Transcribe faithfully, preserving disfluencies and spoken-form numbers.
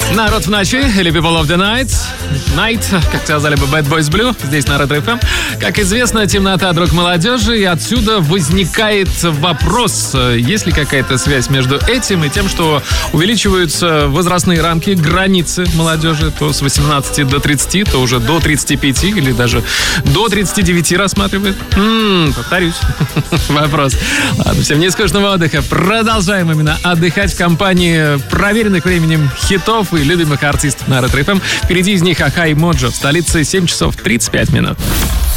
Народ в ночи, или People of the Night. Night, как сказали бы Bad Boys Blue, здесь на Ретро эф эм. Как известно, темнота — друг молодежи, и отсюда возникает вопрос, есть ли какая-то связь между этим и тем, что увеличиваются возрастные рамки, границы молодежи, то с восемнадцати до тридцати, то уже до тридцати пяти или даже до тридцати девяти рассматривает. М-м, повторюсь. Вопрос. Ладно, всем нескучного отдыха. Продолжаем именно отдыхать в компании проверенных временем хитов и любимых артистов на Ретро эф эм. Впереди из них Аха и Моджо. В столице семь часов тридцать пять минут.